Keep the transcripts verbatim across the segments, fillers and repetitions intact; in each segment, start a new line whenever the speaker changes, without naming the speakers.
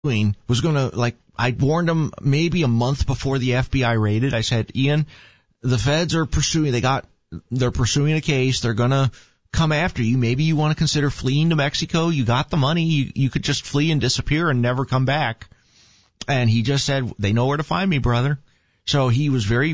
doing was going to, like, I warned him maybe a month before the F B I raided. I said, Ian, the feds are pursuing, they got, they're pursuing a case. They're going to come after you. Maybe you want to consider fleeing to Mexico. You got the money. You, you could just flee and disappear and never come back. And he just said, they know where to find me, brother. So he was very,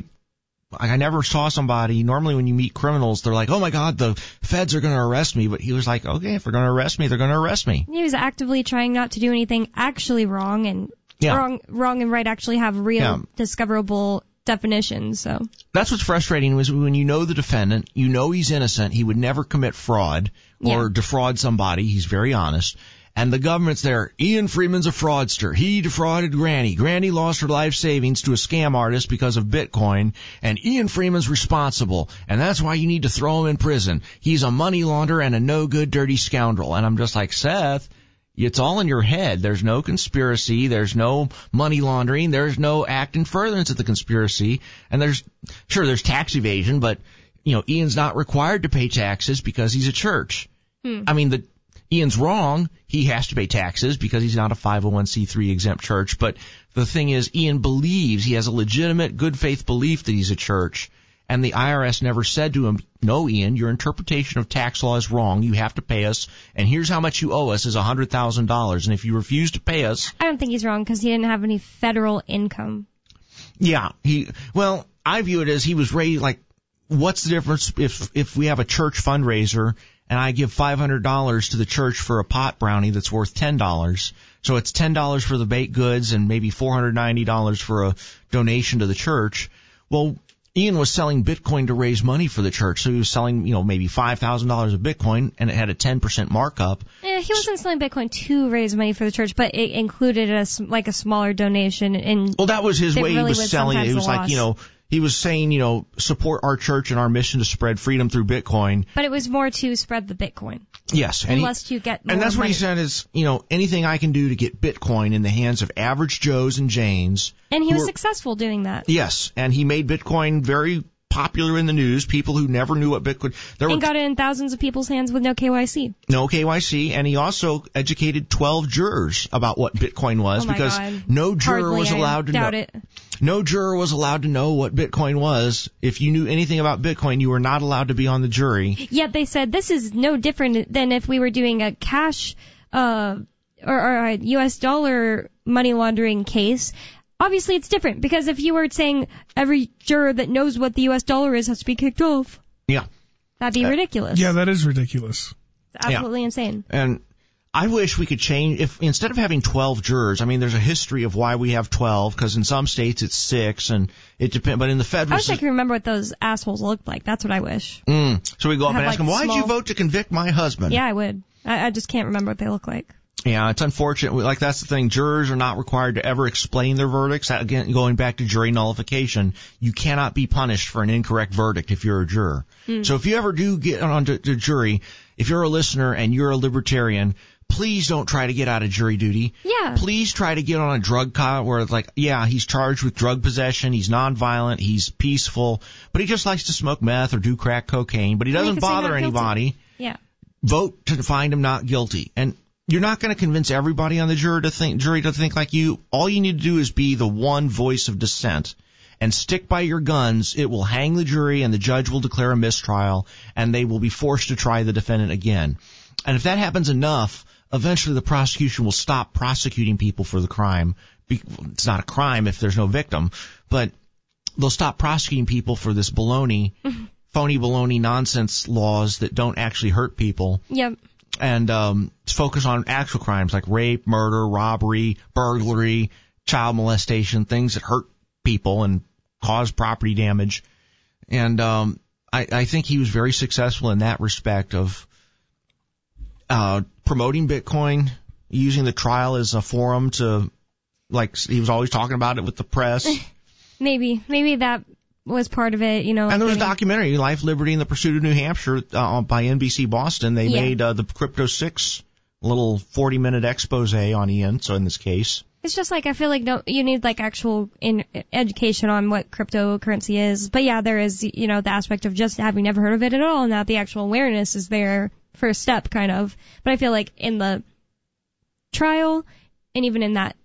I never saw somebody, normally when you meet criminals, they're like, oh my God, the feds are going to arrest me. But he was like, okay, if they're going to arrest me, they're going to arrest me.
He was actively trying not to do anything actually wrong, and
yeah.
wrong, wrong and right actually have real
yeah.
discoverable definitions. So
that's what's frustrating was when you know the defendant, you know he's innocent, he would never commit fraud or
yeah.
defraud somebody. He's very honest. And the government's there. Ian Freeman's a fraudster. He defrauded Granny. Granny lost her life savings to a scam artist because of Bitcoin. And Ian Freeman's responsible. And that's why you need to throw him in prison. He's a money launderer and a no-good, dirty scoundrel. And I'm just like, Seth, it's all in your head. There's no conspiracy. There's no money laundering. There's no act in furtherance of the conspiracy. And there's, sure, there's tax evasion, but, you know, Ian's not required to pay taxes because he's a church.
Hmm.
I mean, the Ian's wrong. He has to pay taxes because he's not a five oh one c three exempt church. But the thing is, Ian believes, he has a legitimate good faith belief that he's a church. And the I R S never said to him, no, Ian, your interpretation of tax law is wrong. You have to pay us. And here's how much you owe us is one hundred thousand dollars. And if you refuse to pay us.
I don't think he's wrong because he didn't have any federal income.
Yeah. he Well, I view it as he was raised like, what's the difference if if we have a church fundraiser and I give five hundred dollars to the church for a pot brownie that's worth ten dollars. So it's ten dollars for the baked goods and maybe four hundred ninety dollars for a donation to the church. Well, Ian was selling Bitcoin to raise money for the church. So he was selling, you know, maybe five thousand dollars of Bitcoin and it had a ten percent markup.
Yeah, he wasn't selling Bitcoin to raise money for the church, but it included a, like a smaller donation. And
well, that was his way.
Really
he was,
was
selling it. It was
loss.
like, you know, he was saying, you know, support our church and our mission to spread freedom through Bitcoin.
But it was more to spread the Bitcoin.
Yes. And
Unless
he,
you get more
And that's
money.
what he said is, you know, anything I can do to get Bitcoin in the hands of average Joes and Janes.
And he was
are,
successful doing that.
Yes. And he made Bitcoin very popular in the news. People who never knew what Bitcoin... There
and
were,
got it in thousands of people's hands with no K Y C.
No K Y C. And he also educated twelve jurors about what Bitcoin was
oh my
because
God.
no juror
Hardly,
was allowed
I
to
doubt
know...
It.
No juror was allowed to know what Bitcoin was. If you knew anything about Bitcoin, you were not allowed to be on the jury.
Yet they said this is no different than if we were doing a cash uh, or, or a U S dollar money laundering case. Obviously, it's different because if you were saying every juror that knows what the U S dollar is has to be kicked off,
Yeah.
that'd be
Uh,
ridiculous.
Yeah, that is ridiculous.
It's absolutely
Yeah.
insane.
And I wish we could change, if instead of having twelve jurors, I mean, there's a history of why we have twelve, because in some states it's six, and it depends, but in the federal...
I wish I could remember what those assholes looked like. That's what I wish.
Mm. So we go up
Have
and ask
like
them, why'd
small-
you vote to convict my husband?
Yeah, I would. I, I just can't remember what they look like.
Yeah, it's unfortunate. Like, that's the thing. Jurors are not required to ever explain their verdicts. Again, going back to jury nullification, you cannot be punished for an incorrect verdict if you're a juror.
Mm.
So if you ever do get on the jury, if you're a listener and you're a libertarian, please don't try to get out of jury duty.
Yeah.
Please try to get on a drug cop where it's like, yeah, he's charged with drug possession, he's nonviolent, he's peaceful, but he just likes to smoke meth or do crack cocaine, but he doesn't
Make us say
bother
not guilty.
anybody.
Yeah.
Vote to find him not guilty. And you're not going to convince everybody on the jury to think, jury to think like you. All you need to do is be the one voice of dissent. And stick by your guns. It will hang the jury and the judge will declare a mistrial and they will be forced to try the defendant again. And if that happens enough, eventually the prosecution will stop prosecuting people for the crime. It's not a crime if there's no victim, but they'll stop prosecuting people for this baloney, phony baloney nonsense laws that don't actually hurt people.
Yep.
And um, focus on actual crimes like rape, murder, robbery, burglary, child molestation, things that hurt people and cause property damage. And um, I, I think he was very successful in that respect of uh, promoting Bitcoin, using the trial as a forum to, like, he was always talking about it with the press.
Maybe. Maybe that was part of it, you know.
And there was a
getting-
documentary, Life, Liberty, and the Pursuit of New Hampshire, uh, by N B C Boston. They
Yeah.
made uh, the Crypto six little forty-minute expose on Ian, so in this case.
It's just like, I feel like no, you need like actual in education on what cryptocurrency is. But yeah, there is, you know, the aspect of just having never heard of it at all, and that the actual awareness is there, first step kind of. But I feel like in the trial, and even in that